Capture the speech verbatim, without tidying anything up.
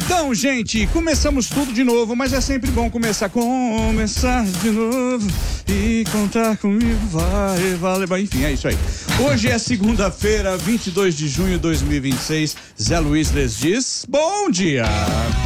Então, gente, começamos tudo de novo, mas é sempre bom começar, começar de novo e contar comigo, vai, vale, vai, enfim, é isso aí. Hoje é segunda-feira, vinte e dois de junho de dois mil e vinte e seis, Zé Luiz les diz, bom dia!